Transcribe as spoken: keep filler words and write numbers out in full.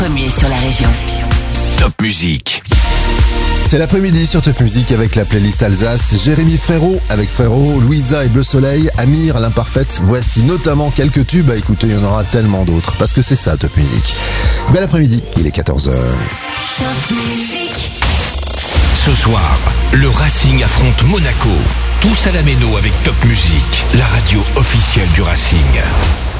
Premier sur la région. Top Musique. C'est l'après-midi sur Top Musique avec la playlist Alsace. Jérémy Frérot avec Frérot, Louisa et Bleu Soleil, Amir, l'imparfaite. Voici notamment quelques tubes à écouter, il y en aura tellement d'autres. Parce que c'est ça Top Musique. Bel après-midi, il est quatorze heures. Top Musique. Ce soir, le Racing affronte Monaco. Tous à la méno avec Top Musique, la radio officielle du Racing.